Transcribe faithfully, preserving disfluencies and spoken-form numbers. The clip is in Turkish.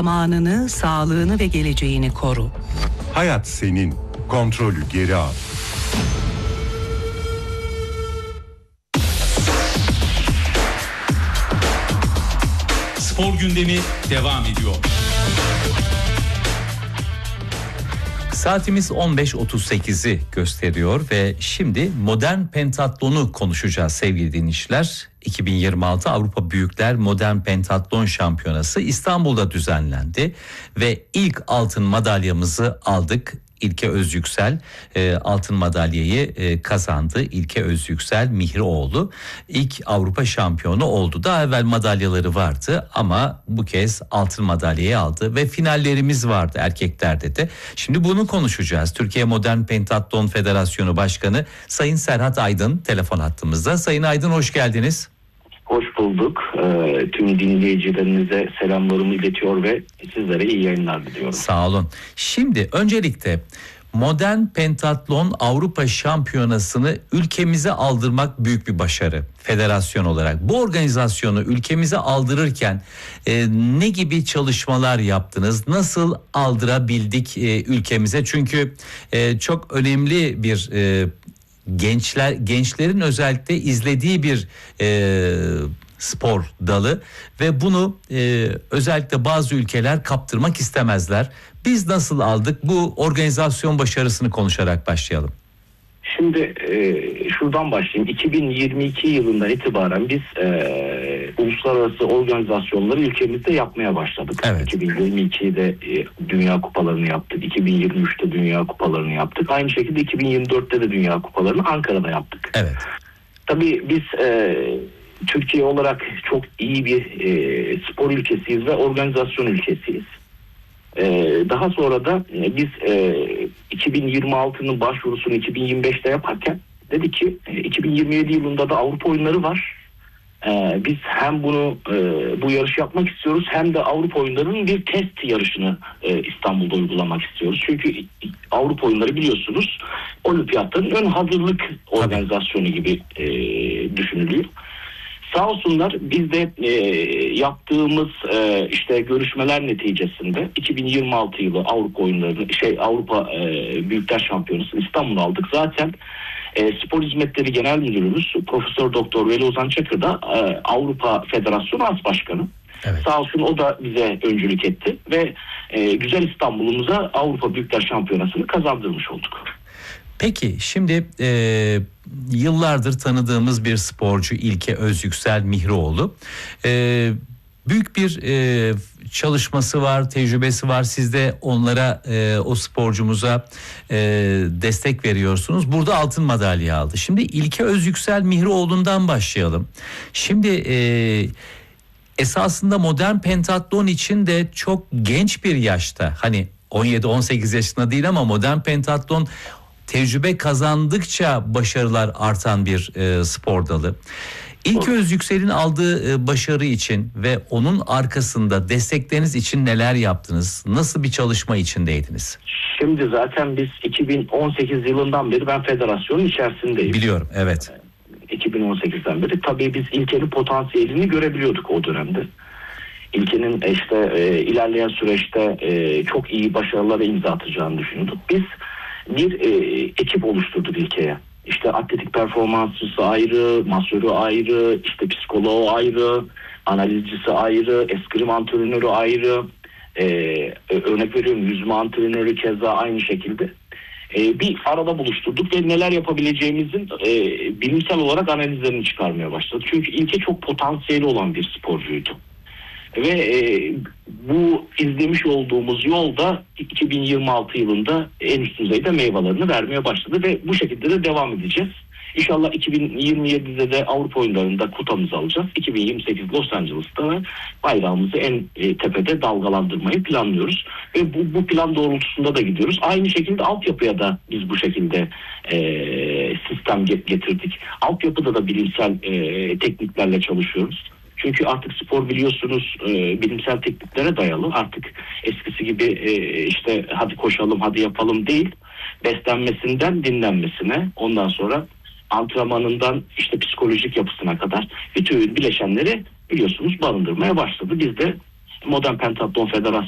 Zamanını, sağlığını ve geleceğini koru. Hayat senin. Kontrolü geri al. Spor gündemi devam ediyor. Saatimiz on beş otuz sekizi gösteriyor ve şimdi modern pentatlonu konuşacağız sevgili dinleyiciler. iki bin yirmi altı Avrupa Büyükler Modern Pentatlon Şampiyonası İstanbul'da düzenlendi ve ilk altın madalyamızı aldık. İlke Özyüksel e, altın madalyayı e, kazandı. İlke Özyüksel Mihrioğlu ilk Avrupa şampiyonu oldu. Daha evvel madalyaları vardı ama bu kez altın madalyayı aldı ve finallerimiz vardı erkeklerde de. Şimdi bunu konuşacağız. Türkiye Modern Pentatlon Federasyonu Başkanı Sayın Serhat Aydın telefon hattımızda. Sayın Aydın hoş geldiniz. Hoş bulduk. Ee, tüm dinleyicilerinize selamlarımı iletiyor ve sizlere iyi yayınlar diliyorum. Sağ olun. Şimdi öncelikle Modern Pentatlon Avrupa Şampiyonası'nı ülkemize aldırmak büyük bir başarı federasyon olarak. Bu organizasyonu ülkemize aldırırken e, ne gibi çalışmalar yaptınız? Nasıl aldırabildik e, ülkemize? Çünkü e, çok önemli bir e, gençler gençlerin özellikle izlediği bir e, spor dalı ve bunu e, özellikle bazı ülkeler kaptırmak istemezler. Biz nasıl aldık? Bu organizasyon başarısını konuşarak başlayalım. Şimdi e, şuradan başlayayım. iki bin yirmi iki yılından itibaren biz e, uluslararası organizasyonları ülkemizde yapmaya başladık. Evet. iki bin yirmi ikide e, Dünya Kupalarını yaptık. iki bin yirmi üçte Dünya Kupalarını yaptık. Aynı şekilde iki bin yirmi dörtte de Dünya Kupalarını Ankara'da yaptık. Evet. Tabii biz e, Türkiye olarak çok iyi bir e, spor ülkesiyiz ve organizasyon ülkesiyiz. Ee, daha sonra da e, biz e, iki bin yirmi altının başvurusunu iki bin yirmi beşte yaparken dedik ki e, iki bin yirmi yedi yılında da Avrupa oyunları var. E, biz hem bunu e, bu yarışı yapmak istiyoruz hem de Avrupa oyunlarının bir test yarışını e, İstanbul'da uygulamak istiyoruz. Çünkü Avrupa oyunları biliyorsunuz olimpiyatların ön hazırlık organizasyonu gibi e, düşünülüyor. Sağ olsunlar biz de e, yaptığımız e, işte görüşmeler neticesinde iki bin yirmi altı yılı Avrupa oyunları şey Avrupa e, Büyükler Şampiyonası İstanbul'u aldık. Zaten e, Spor Hizmetleri Genel Müdürümüz Profesör Doktor Veli Ozan Çakır da e, Avrupa Federasyonu As Başkanı. Evet. Sağ olsun o da bize öncülük etti ve e, güzel İstanbul'umuza Avrupa Büyükler Şampiyonası'nı kazandırmış olduk. Peki şimdi e, yıllardır tanıdığımız bir sporcu İlke Özyüksel Mihrioğlu. E, büyük bir e, çalışması var, tecrübesi var. Siz de onlara, e, o sporcumuza e, destek veriyorsunuz. Burada altın madalya aldı. Şimdi İlke Özyüksel Mihrioğlu'ndan başlayalım. Şimdi e, esasında modern pentatlon için de çok genç bir yaşta, hani on yedi on sekiz yaşında değil ama modern pentatlon tecrübe kazandıkça başarılar artan bir e, spor dalı. İlke Özyüksel'in aldığı e, başarı için ve onun arkasında destekleriniz için neler yaptınız? Nasıl bir çalışma içindeydiniz? Şimdi zaten biz iki bin on sekiz yılından beri ben federasyonun içerisindeyim. Biliyorum, evet. iki bin on sekizden beri tabii biz İlke'nin potansiyelini görebiliyorduk o dönemde. İlke'nin işte e, ilerleyen süreçte e, çok iyi başarılara imza atacağını düşünüyorduk. Biz bir e, ekip oluşturduk İlke'ye. İşte atletik performansçısı ayrı, masörü ayrı, işte psikoloğu ayrı, analizcisi ayrı, eskrim antrenörü ayrı, e, örnek veriyorum yüzme antrenörü keza aynı şekilde. E, bir arada buluşturduk ve neler yapabileceğimizin e, bilimsel olarak analizlerini çıkarmaya başladık. Çünkü İlke çok potansiyeli olan bir sporcuydu. Ve e, bu izlemiş olduğumuz yolda iki bin yirmi altı yılında en üst düzeyde meyvelerini vermeye başladı ve bu şekilde de devam edeceğiz. İnşallah iki bin yirmi yedide de Avrupa oyunlarında kutamızı alacağız. iki bin yirmi sekiz Los Angeles'ta bayrağımızı en e, tepede dalgalandırmayı planlıyoruz. Ve bu, bu plan doğrultusunda da gidiyoruz. Aynı şekilde altyapıya da biz bu şekilde e, sistem getirdik. Altyapıda da bilimsel e, tekniklerle çalışıyoruz. Çünkü artık spor biliyorsunuz e, bilimsel tekniklere dayalı. Artık eskisi gibi e, işte hadi koşalım hadi yapalım değil. Beslenmesinden dinlenmesine, ondan sonra antrenmanından işte psikolojik yapısına kadar bütün bileşenleri biliyorsunuz barındırmaya başladı. Biz de Modern Pentatlon Federasyonu